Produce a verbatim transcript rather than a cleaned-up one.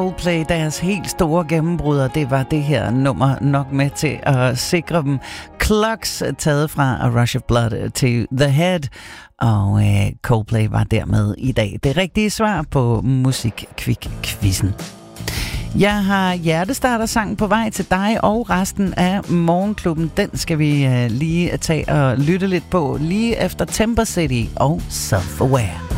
Coldplay, deres helt store gennembrud, og det var det her nummer nok med til at sikre dem. Clocks, taget fra A Rush of Blood til The Head, og øh, Coldplay var dermed i dag det rigtige svar på Musikkvik-quizzen. Jeg har hjertestarter-sang på vej til dig og resten af Morgenklubben. Den skal vi øh, lige tage og lytte lidt på lige efter Temper City og Self-Aware.